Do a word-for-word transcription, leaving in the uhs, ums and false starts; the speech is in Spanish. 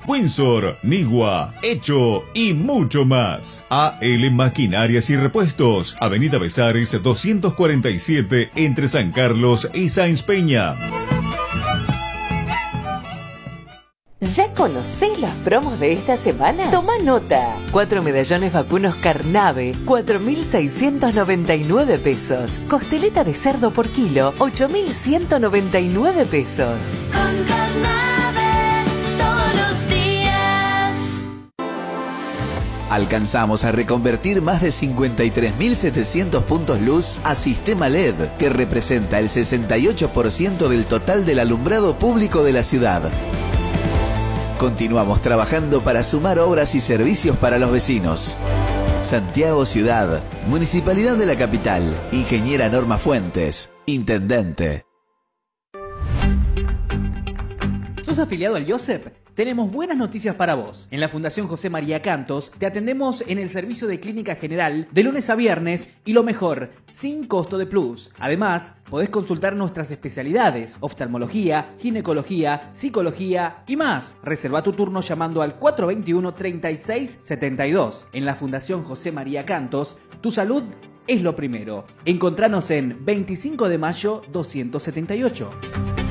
Windsor, Nigua, Hecho y mucho más. A L Maquinarias y Repuestos, Avenida Besares doscientos cuarenta y siete entre San Carlos y Sáenz Peña. ¿Ya conocés las promos de esta semana? Toma nota. Cuatro medallones vacunos Carnave, cuatro mil seiscientos noventa y nueve pesos. Costeleta de cerdo por kilo, ocho mil ciento noventa y nueve pesos. Con Carnave, todos los días. Alcanzamos a reconvertir más de cincuenta y tres mil setecientos puntos luz a sistema L E D, que representa el sesenta y ocho por ciento del total del alumbrado público de la ciudad. Continuamos trabajando para sumar obras y servicios para los vecinos. Santiago Ciudad, Municipalidad de la Capital, Ingeniera Norma Fuentes, Intendente. ¿Sos afiliado al IOSEP? Tenemos buenas noticias para vos. En la Fundación José María Cantos te atendemos en el servicio de clínica general de lunes a viernes y lo mejor, sin costo de plus. Además, podés consultar nuestras especialidades, oftalmología, ginecología, psicología y más. Reserva tu turno llamando al cuatro dos uno, treinta y seis setenta y dos. En la Fundación José María Cantos, tu salud es lo primero. Encontranos en veinticinco de mayo doscientos setenta y ocho.